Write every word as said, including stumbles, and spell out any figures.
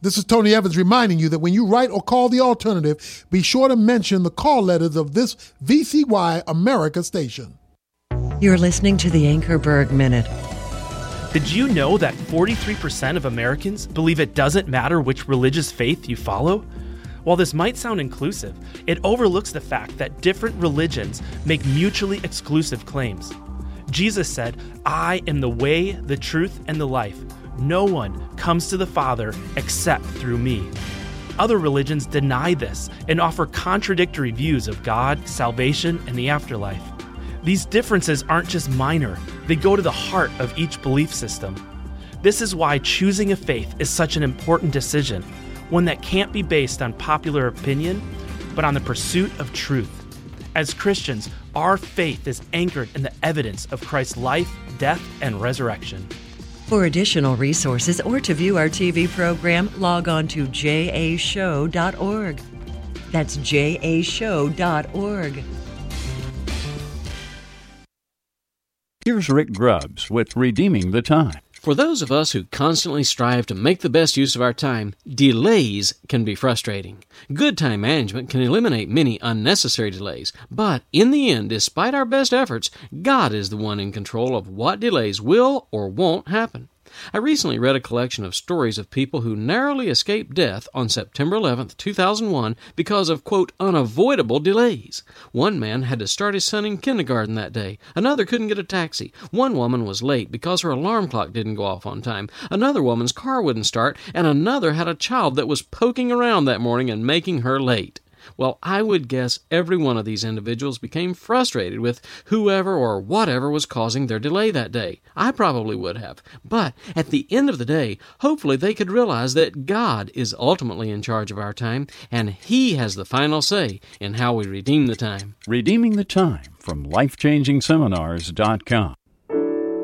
This is Tony Evans reminding you that when you write or call the alternative, be sure to mention the call letters of this V C Y America station. You're listening to the Anchorberg Minute. Did you know that forty-three percent of Americans believe it doesn't matter which religious faith you follow? While this might sound inclusive, it overlooks the fact that different religions make mutually exclusive claims. Jesus said, "I am the way, the truth, and the life. No one comes to the Father except through me." Other religions deny this and offer contradictory views of God, salvation, and the afterlife. These differences aren't just minor, they go to the heart of each belief system. This is why choosing a faith is such an important decision, one that can't be based on popular opinion, but on the pursuit of truth. As Christians, our faith is anchored in the evidence of Christ's life, death, and resurrection. For additional resources or to view our T V program, log on to j a show dot org. That's j a show dot org. Here's Rick Grubbs with Redeeming the Time. For those of us who constantly strive to make the best use of our time, delays can be frustrating. Good time management can eliminate many unnecessary delays, but in the end, despite our best efforts, God is the one in control of what delays will or won't happen. I recently read a collection of stories of people who narrowly escaped death on September eleventh, two thousand one because of, quote, unavoidable delays. One man had to start his son in kindergarten that day. Another couldn't get a taxi. One woman was late because her alarm clock didn't go off on time. Another woman's car wouldn't start, and another had a child that was poking around that morning and making her late. Well, I would guess every one of these individuals became frustrated with whoever or whatever was causing their delay that day. I probably would have. But at the end of the day, hopefully they could realize that God is ultimately in charge of our time, and He has the final say in how we redeem the time. Redeeming the Time from life changing seminars dot com.